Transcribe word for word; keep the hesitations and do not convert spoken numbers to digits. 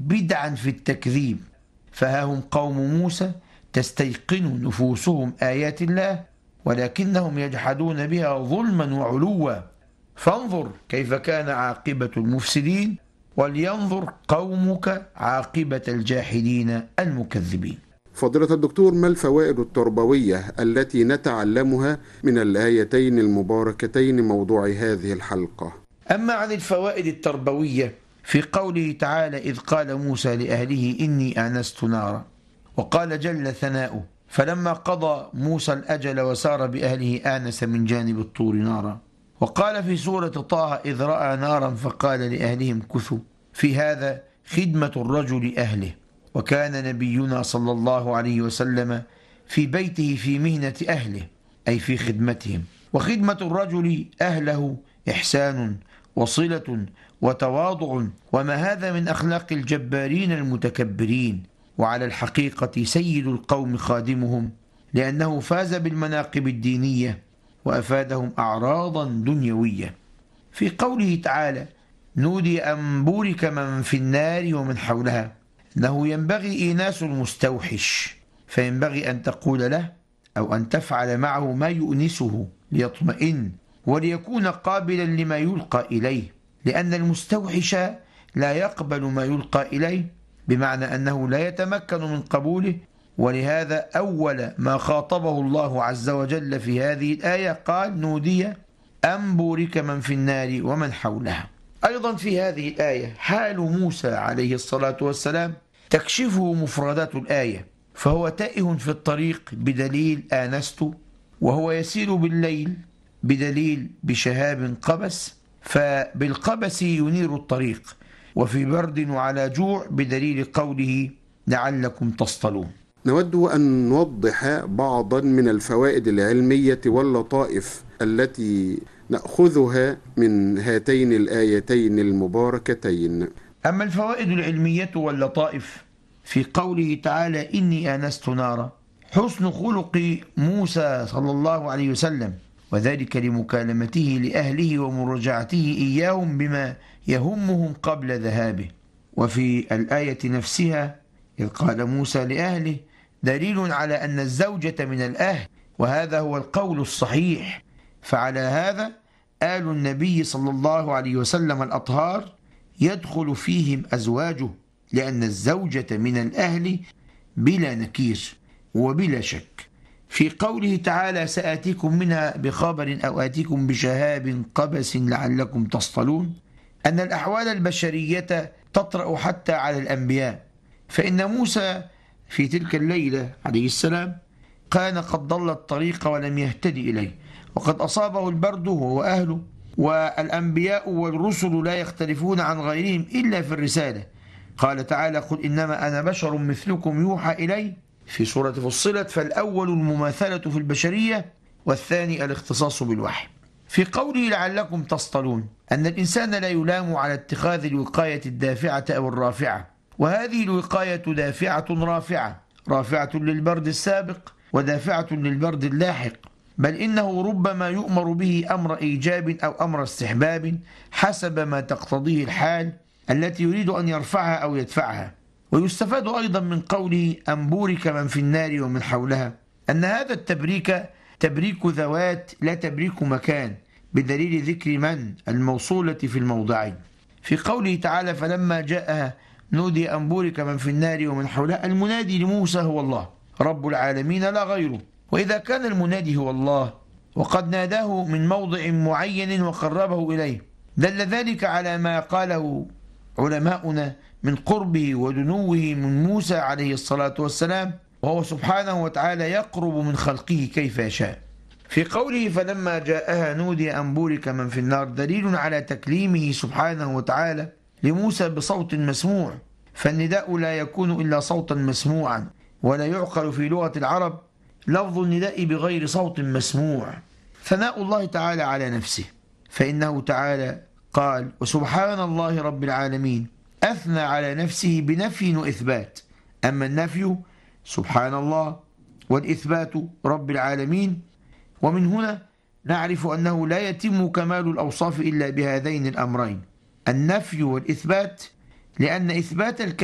بدعا في التكذيب، فها هم قوم موسى تستيقن نفوسهم آيات الله ولكنهم يجحدون بها ظلما وعلوا، فانظر كيف كان عاقبة المفسدين ولينظر قومك عاقبة الجاحدين المكذبين. فضيلة الدكتور، ما الفوائد التربوية التي نتعلمها من الآيتين المباركتين موضوع هذه الحلقة؟ أما عن الفوائد التربوية في قوله تعالى إذ قال موسى لأهله إني آنست نارا، وقال جل ثناؤه فلما قضى موسى الأجل وسار بأهله آنس من جانب الطور نارا، وقال في سورة طه إذ رأى نارا فقال لأهلهم كثوا، في هذا خدمة الرجل أهله، وكان نبينا صلى الله عليه وسلم في بيته في مهنة أهله أي في خدمتهم، وخدمة الرجل أهله إحسان وصلة وتواضع، وما هذا من أخلاق الجبارين المتكبرين، وعلى الحقيقة سيد القوم خادمهم لأنه فاز بالمناقب الدينية وأفادهم أعراضا دنيوية. في قوله تعالى نودي أن بورك من في النار ومن حولها، أنه ينبغي إيناس المستوحش، فينبغي أن تقول له أو أن تفعل معه ما يؤنسه ليطمئن وليكون قابلا لما يلقى إليه، لأن المستوحش لا يقبل ما يلقى إليه، بمعنى أنه لا يتمكن من قبوله. ولهذا أول ما خاطبه الله عز وجل في هذه الآية قال نودي أن بورك من في النار ومن حولها. أيضا في هذه الآية حال موسى عليه الصلاة والسلام تكشفه مفردات الآية، فهو تائه في الطريق بدليل آنست، وهو يسير بالليل بدليل بشهاب قبس، فبالقبس ينير الطريق، وفي برد وعلى جوع بدليل قوله لعلكم تصطلون. نود أن نوضح بعضا من الفوائد العلمية واللطائف التي نأخذها من هاتين الآيتين المباركتين. أما الفوائد العلمية واللطائف في قوله تعالى إني آنست نارا، حسن خلق موسى صلى الله عليه وسلم، وذلك لمكالمته لأهله ومراجعته إياهم بما يهمهم قبل ذهابه. وفي الآية نفسها إذ قال موسى لأهله دليل على أن الزوجة من الأهل، وهذا هو القول الصحيح، فعلى هذا آل النبي صلى الله عليه وسلم الأطهار يدخل فيهم أزواجه، لأن الزوجة من الأهل بلا نكير وبلا شك. في قوله تعالى سآتيكم منها بخبر أو آتيكم بشهاب قبس لعلكم تصطلون، أن الأحوال البشرية تطرأ حتى على الأنبياء، فإن موسى في تلك الليلة عليه السلام كان قد ضل الطريق ولم يهتدي إليه، وقد أصابه البرد هو وأهله، والأنبياء والرسل لا يختلفون عن غيرهم إلا في الرسالة. قال تعالى قل إنما أنا بشر مثلكم يوحى إلي في سورة فصلت، فالأول المماثلة في البشرية والثاني الاختصاص بالوحي. في قوله لعلكم تصطلون أن الإنسان لا يلام على اتخاذ الوقاية الدافعة أو الرافعة، وهذه الوقاية دافعة رافعة، رافعة للبرد السابق ودافعة للبرد اللاحق، بل إنه ربما يؤمر به أمر إيجاب أو أمر استحباب حسب ما تقتضيه الحال التي يريد أن يرفعها أو يدفعها. ويستفاد أيضا من قوله أن بورك من في النار ومن حولها أن هذا التبريك تبريك ذوات لا تبريك مكان، بدليل ذكر من الموصولة في الموضعين. في قوله تعالى فلما جاءها نودي أن بورك من في النار ومن حولها، المنادي لموسى هو الله رب العالمين لا غيره، وإذا كان المنادي هو الله وقد ناداه من موضع معين وقربه إليه دل ذلك على ما قاله علماؤنا من قربه ودنوه من موسى عليه الصلاة والسلام، وهو سبحانه وتعالى يقرب من خلقه كيف يشاء. في قوله فلما جاءها نودي أن بورك من في النار دليل على تكليمه سبحانه وتعالى لموسى بصوت مسموع، فالنداء لا يكون إلا صوتا مسموعا، ولا يعقل في لغة العرب لفظ النداء بغير صوت مسموع. ثناء الله تعالى على نفسه، فإنه تعالى قال وسبحان الله رب العالمين، أثنى على نفسه بنفي وإثبات. أما النفي سبحان الله والإثبات رب العالمين، ومن هنا نعرف أنه لا يتم كمال الأوصاف إلا بهذين الأمرين النفي والإثبات، لأن إثبات الكمال